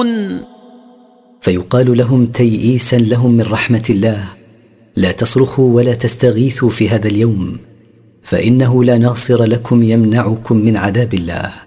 يقنطون. فيقال لهم تيئيسا لهم من رحمة الله: لا تصرخوا ولا تستغيثوا في هذا اليوم، فإنه لا ناصر لكم يمنعكم من عذاب الله.